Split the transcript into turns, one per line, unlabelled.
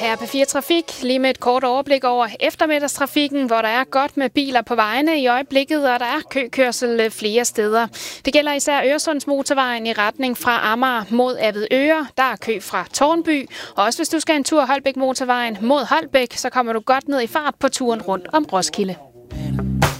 her på 4 Trafik, lige med et kort overblik over eftermiddagstrafikken, hvor der er godt med biler på vejene i øjeblikket, og der er køkørsel flere steder. Det gælder især Øresundsmotorvejen i retning fra Amager mod Avedøre. Der er kø fra Tårnby, og også hvis du skal en tur Holbæk Motorvejen mod Holbæk, så kommer du godt ned i fart på turen rundt om Roskilde.